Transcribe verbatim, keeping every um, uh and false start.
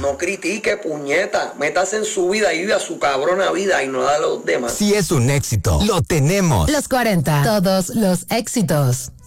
No critique, puñeta. Métase en su vida y vive a su cabrona vida y no la de los demás. Si es un éxito, lo tenemos. Los cuarenta, todos los éxitos.